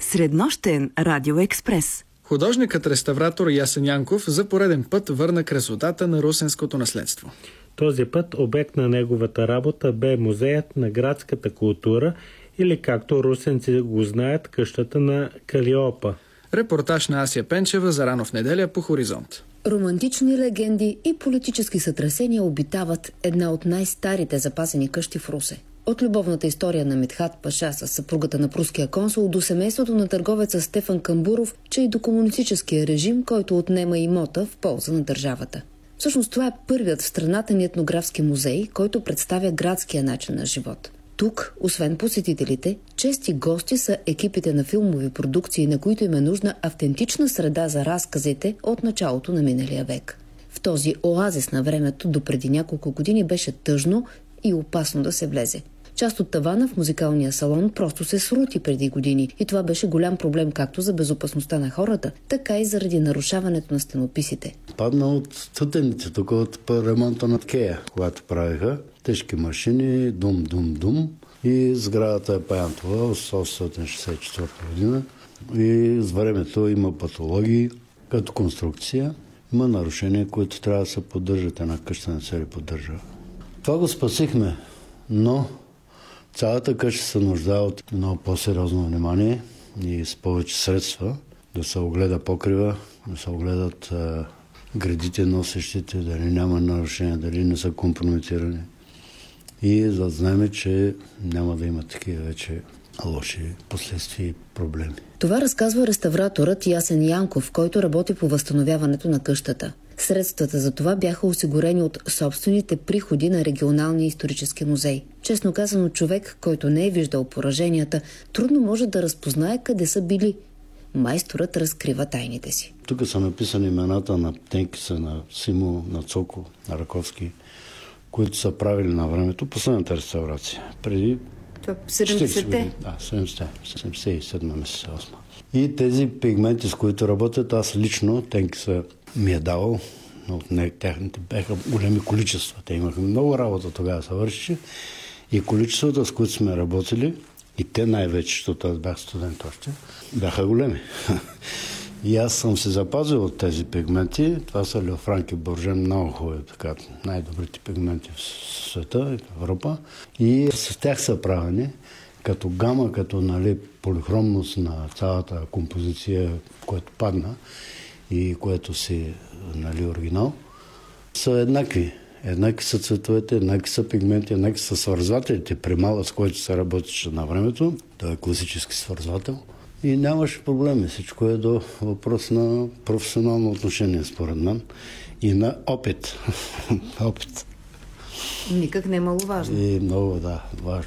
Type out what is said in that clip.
Среднощен радиоекспрес. Художникът-реставратор Ясен Янков за пореден път върна красотата на русенското наследство. Този път обект на неговата работа бе музеят на градската култура или както русенци го знаят, къщата на Калиопа. Репортаж на Ася Пенчева за рано в неделя по Хоризонт. Романтични легенди и политически сътресения обитават една от най-старите запазени къщи в Русе. От любовната история на Митхат Паша с съпругата на пруския консул до семейството на търговеца Стефан Камбуров, че и до комунистическия режим, който отнема имота в полза на държавата. Всъщност това е първият в страната ни етнографски музей, който представя градския начин на живот. Тук, освен посетителите, чести гости са екипите на филмови продукции, на които им е нужна автентична среда за разказите от началото на миналия век. В този оазис на времето до преди няколко години беше тъжно и опасно да се влезе. Част от тавана в музикалния салон просто се срути преди години и това беше голям проблем както за безопасността на хората, така и заради нарушаването на стенописите. Падна от тътените тук от ремонта на Кея, когато правиха. Тежки машини, дум. И сградата е паянтова от 1964 година. И с времето има патологии като конструкция. Има нарушения, които трябва да се поддържат. Една къща не се ли поддържа. Това го спасихме, но цялата къща се нуждае от много по-сериозно внимание и с повече средства да се огледа покрива, да се огледат гредите носещите, дали няма нарушения, дали не са компрометирани. И за да знаем, че няма да има такива вече лоши последствия и проблеми. Това разказва реставраторът Ясен Янков, който работи по възстановяването на къщата. Средствата за това бяха осигурени от собствените приходи на регионалния исторически музей. Честно казано, човек, който не е виждал пораженията, трудно може да разпознае къде са били. Майсторът разкрива тайните си. Тук са написани имената на Тенкиса, на Симо, на Цоко, на Раковски, които са правили на времето последната реставрация. Преди 70-те? Да, 77 месеца, 8. И тези пигменти, с които работят, аз лично Тенкиса ми е давал, но техните бяха големи количества. Те имаха много работа тогава се върши. И количествата, с които сме работили, и те най-вече, защото аз бях студент още, бяха големи. И аз съм се запазил от тези пигменти. Това са Леофранки Боржен, много хубави, така, най-добрите пигменти в света и в Европа. И с тях са правени като гама, като полихромност на цялата композиция, което падна и което си оригинал, са еднакви. Еднакви са цветовете, еднакви са пигменти, еднакви са свързвателите. Примала, с който се работеше на времето, той е класически свързвател. И нямаше проблеми. Всичко е до въпрос на професионално отношение, според мен, и на опит. Опит. Никак не е маловажно. И много, да, важно.